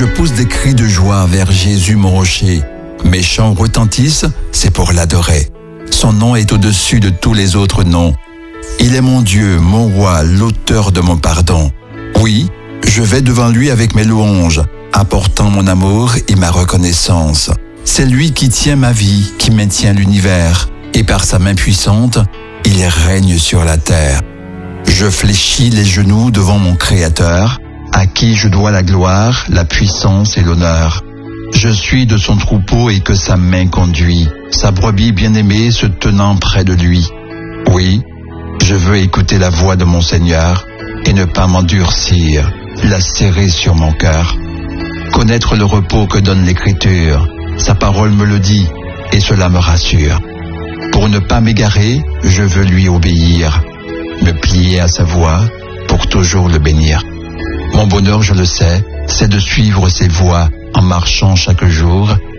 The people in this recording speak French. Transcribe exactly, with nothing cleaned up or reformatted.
Je pousse des cris de joie vers Jésus mon rocher. Mes chants retentissent, c'est pour l'adorer. Son nom est au-dessus de tous les autres noms. Il est mon Dieu, mon roi, l'auteur de mon pardon. Oui, je vais devant lui avec mes louanges, apportant mon amour et ma reconnaissance. C'est lui qui tient ma vie, qui maintient l'univers, et par sa main puissante, il règne sur la terre. Je fléchis les genoux devant mon Créateur, à qui je dois la gloire, la puissance et l'honneur. Je suis de son troupeau et que sa main conduit, sa brebis bien-aimée se tenant près de lui. Oui, je veux écouter la voix de mon Seigneur et ne pas m'endurcir, la serrer sur mon cœur. Connaître le repos que donne l'Écriture, sa parole me le dit et cela me rassure. Pour ne pas m'égarer, je veux lui obéir, me plier à sa voix pour toujours le bénir. Mon bonheur, je le sais, c'est de suivre ses voies en marchant chaque jour